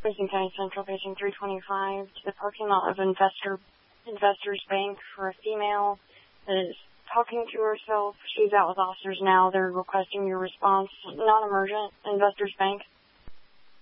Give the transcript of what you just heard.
Mason County Central, paging 325 to the parking lot of Investors Bank for a female that is talking to herself. She's out with officers now. They're requesting your response. Non-emergent, Investors Bank.